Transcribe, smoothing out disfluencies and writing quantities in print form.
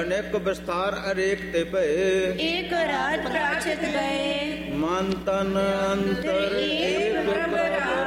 अनेक विस्तार अरेक ते भये, एक रात प्राचित गए, मन तन अंतर एक प्रभु